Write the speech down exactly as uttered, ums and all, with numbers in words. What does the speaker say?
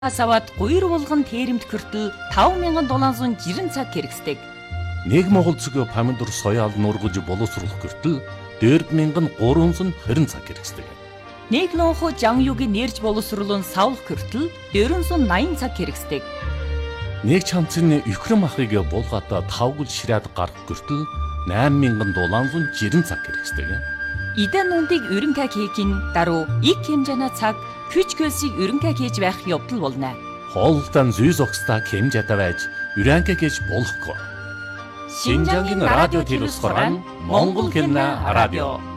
Асаваад хоёр булган тээремд хүртэл таван мянган долоон жирэн цаг хэрэгсдэг. Нэг Монгол цэгийн помидор соёал нургаж боловсруулах хүртэл дөрв мянган гуравсан хорин цаг хэрэгсдэг. Нэг лонхо жанюгийн нэрж боловсруулан савлах хүртэл дөрвөнсուն наян цаг хэрэгсдэг. Нэг чамцны өхрөм ахыг булгаата тавгал ширээд гарах хүртэл найман мянган долоон жирэн цаг хэрэгсдэг. Идэн нүндийг өрөнкаг хийхин даруй их хэмжээний цаг хүч хөлсийг өрөнкаг хийж байх явдал болно. Хоолтон зүйс огста хэмжээтэй байж өрөнкаг хийж болохгүй. Шинжангийн радио телевизээр Монгол хэмнэ радио